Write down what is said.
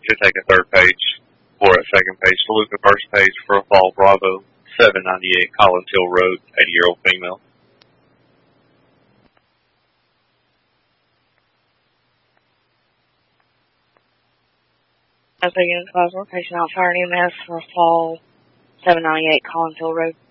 to take a third page or a second page to look at first page for a fall Bravo 798 Collins Hill Road, 80-year-old female. As a unit 5 location, I'll fire an EMS for fall 798 Collins Hill Road.